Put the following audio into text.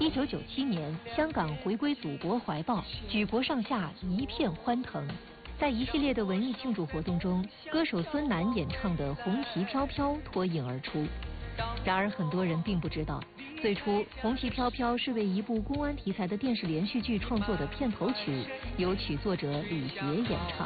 1997年，香港回归祖国怀抱，举国上下一片欢腾。在一系列的文艺庆祝活动中，歌手孙楠演唱的《红旗飘飘》脱颖而出。然而，很多人并不知道，最初《红旗飘飘》是为一部公安题材的电视连续剧创作的片头曲，由曲作者李杰演唱。